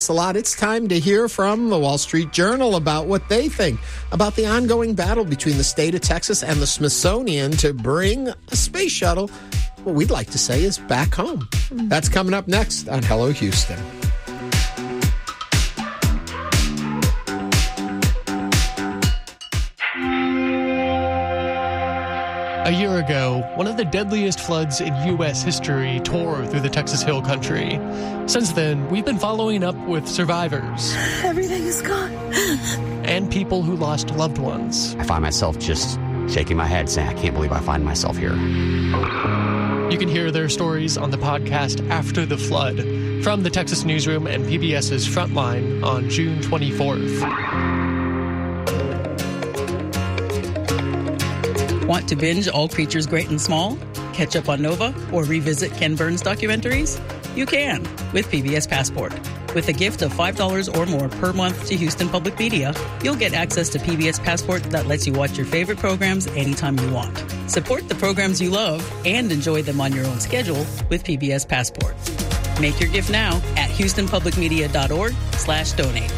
A lot. It's time to hear from the Wall Street Journal about what they think about the ongoing battle between the state of Texas and the Smithsonian to bring a space shuttle, what we'd like to say is back home. That's coming up next on Hello Houston. A year ago, one of the deadliest floods in U.S. history tore through the Texas Hill Country. Since then, we've been following up with survivors. Everything is gone. And people who lost loved ones. I find myself just shaking my head saying, I can't believe I find myself here. You can hear their stories on the podcast After the Flood from the Texas Newsroom and PBS's Frontline on June 24th. Want to binge All Creatures Great and Small, catch up on Nova, or revisit Ken Burns documentaries? You can with PBS Passport. With a gift of $5 or more per month to Houston Public Media, you'll get access to PBS Passport that lets you watch your favorite programs anytime you want. Support the programs you love and enjoy them on your own schedule with PBS Passport. Make your gift now at houstonpublicmedia.org/donate.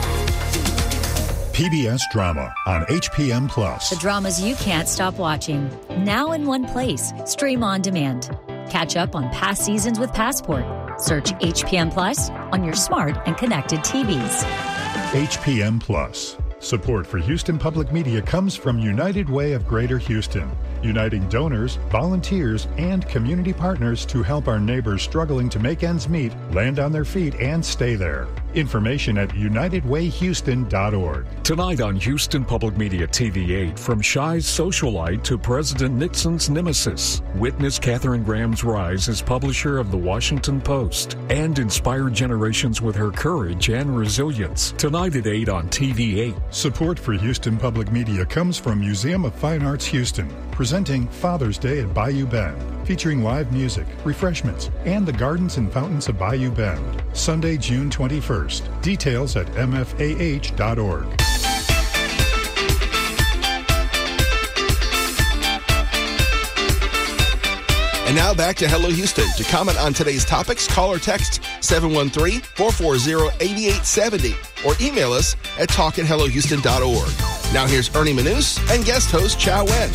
PBS Drama on HPM Plus. The dramas you can't stop watching. Now in one place. Stream on demand. Catch up on past seasons with Passport. Search HPM Plus on your smart and connected TVs. HPM Plus. Support for Houston Public Media comes from United Way of Greater Houston, uniting donors, volunteers, and community partners to help our neighbors struggling to make ends meet land on their feet and stay there. Information at unitedwayhouston.org. Tonight on Houston Public Media TV8, from Shy's socialite to President Nixon's nemesis, witness Katharine Graham's rise as publisher of the Washington Post and inspire generations with her courage and resilience. Tonight at 8 on TV8. Support for Houston Public Media comes from Museum of Fine Arts Houston, presenting Father's Day at Bayou Bend, featuring live music, refreshments, and the gardens and fountains of Bayou Bend. Sunday, June 21st. Details at mfah.org. And now back to Hello Houston. To comment on today's topics, call or text 713-440-8870 or email us at talk@hellohouston.org. Now here's Ernie Manous and guest host Chow Wen.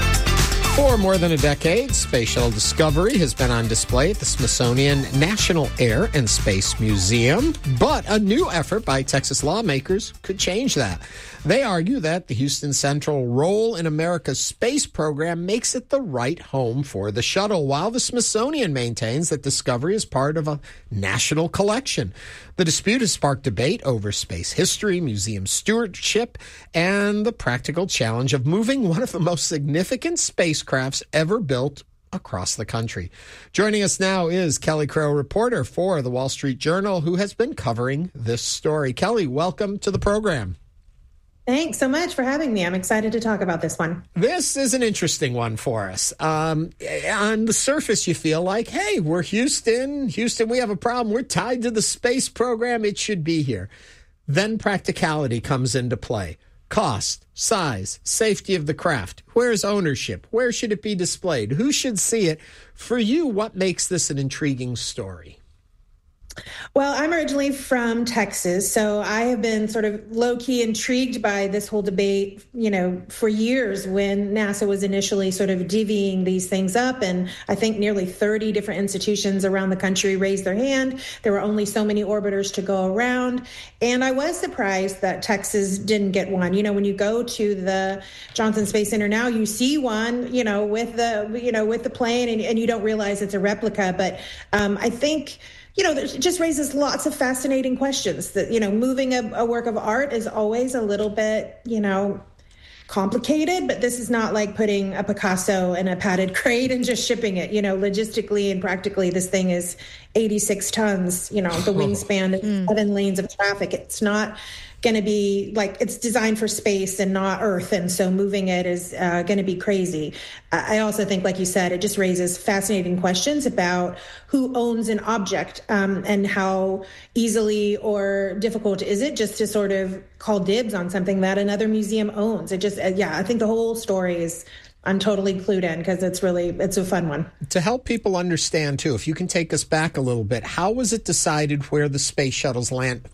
For more than a decade, Space Shuttle Discovery has been on display at the Smithsonian National Air and Space Museum. But a new effort by Texas lawmakers could change that. They argue that the Houston Central role in America's space program makes it the right home for the shuttle, while the Smithsonian maintains that Discovery is part of a national collection. The dispute has sparked debate over space history, museum stewardship, and the practical challenge of moving one of the most significant spacecrafts ever built across the country. Joining us now is Kelly Crow, reporter for the Wall Street Journal, who has been covering this story. Kelly, welcome to the program. Thanks so much for having me. I'm excited to talk about this one. This is an interesting one for us. On the surface, you feel like, hey, we're Houston. Houston, we have a problem. We're tied to the space program. It should be here. Then practicality comes into play. Cost, size, safety of the craft. Where's ownership? Where should it be displayed? Who should see it? For you, what makes this an intriguing story? Well, I'm originally from Texas, so I have been sort of low-key intrigued by this whole debate, for years when NASA was initially sort of divvying these things up. And I think nearly 30 different institutions around the country raised their hand. There were only so many orbiters to go around. And I was surprised that Texas didn't get one. When you go to the Johnson Space Center now, you see one, with the plane and you don't realize it's a replica. But I think it just raises lots of fascinating questions that, moving a work of art is always a little bit, complicated, but this is not like putting a Picasso in a padded crate and just shipping it. Logistically and practically, this thing is 86 tons, the wingspan, 7 lanes of traffic. It's not going to be it's designed for space and not Earth. And so moving it is going to be crazy. I also think, like you said, it just raises fascinating questions about who owns an object and how easily or difficult is it just to sort of call dibs on something that another museum owns. It just, I think the whole story is I'm totally clued in because it's a fun one. To help people understand, too, if you can take us back a little bit, how was it decided where the space shuttles land?